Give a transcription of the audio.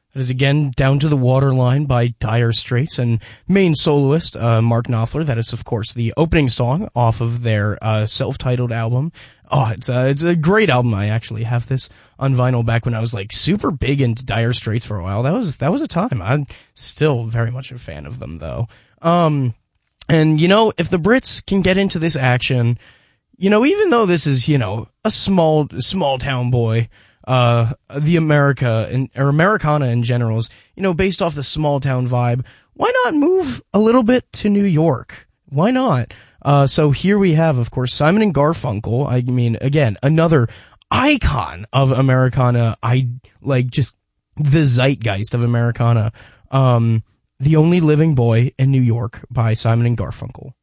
That is again Down to the Waterline by Dire Straits and main soloist Mark Knopfler. That is, of course, the opening song off of their self-titled album. Oh, it's a great album. I actually have this on vinyl back when I was like super big into Dire Straits for a while. That was a time. I'm still very much a fan of them though. And you know, if the Brits can get into this action, you know, even though this is, you know, a small town boy, the Americana in general is, you know, based off the small town vibe, why not move a little bit to New York? Why not? So here we have, of course, Simon and Garfunkel. I mean, again, another icon of Americana. Just the zeitgeist of Americana. The Only Living Boy in New York by Simon and Garfunkel.